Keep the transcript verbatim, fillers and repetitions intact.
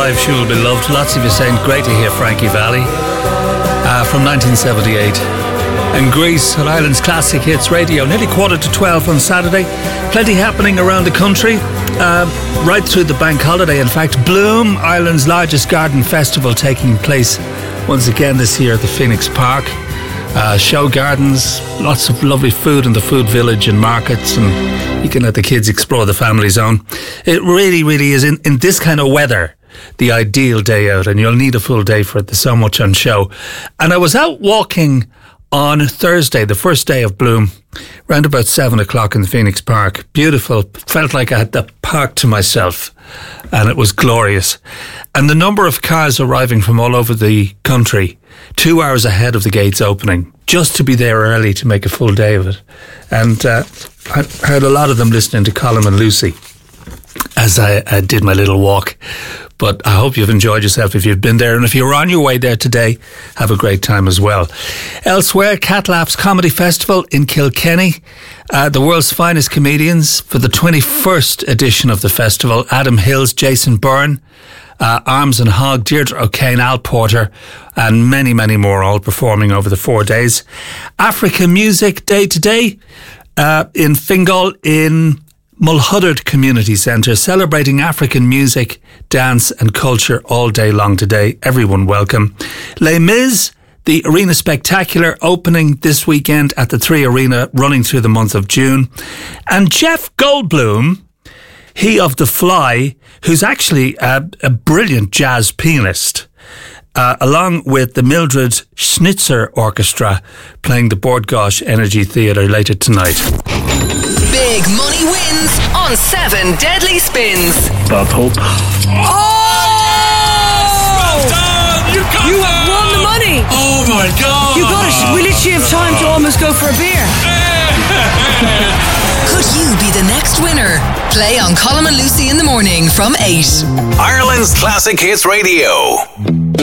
live, she will be loved. Lots of you saying great to hear Frankie Valli uh, from nineteen seventy-eight. And Greece on Ireland's Classic Hits Radio. Nearly quarter to twelve on Saturday. Plenty happening around the country. Uh, right through the bank holiday, in fact. Bloom, Ireland's largest garden festival, taking place once again this year at the Phoenix Park. Uh, show gardens, lots of lovely food in the food village and markets, and you can let the kids explore the family zone. It really, really is, in, in this kind of weather, the ideal day out, and you'll need a full day for it. There's so much on show. And I was out walking on Thursday, the first day of Bloom, around about seven o'clock in the Phoenix Park. Beautiful. Felt like I had the park to myself, and it was glorious. And the number of cars arriving from all over the country, two hours ahead of the gates opening, just to be there early to make a full day of it. And uh, I heard a lot of them listening to Colin and Lucy as I, I did my little walk. But I hope you've enjoyed yourself if you've been there. And if you're on your way there today, have a great time as well. Elsewhere, Cat Laughs Comedy Festival in Kilkenny. Uh, the world's finest comedians for the twenty-first edition of the festival. Adam Hills, Jason Byrne, uh, Arms and Hog, Deirdre O'Kane, Al Porter, and many, many more, all performing over the four days. African Music Day today uh, in Fingal in Mulhuddard Community Centre, celebrating African music, dance and culture all day long today. Everyone welcome. Les Mis, the Arena Spectacular, opening this weekend at the Three Arena, running through the month of June. And Jeff Goldblum, he of The Fly, who's actually a, a brilliant jazz pianist, uh, along with the Mildred Schnitzer Orchestra, playing the Bord Gáis Energy Theatre later tonight. Big money wins on Seven Deadly Spins. Bob Hope. Oh! Well done! You got You have won the money! Oh my God! You got it! We literally have time to almost go for a beer. Could you be the next winner? Play on Colin and Lucy in the morning from eight. Ireland's Classic Hits Radio.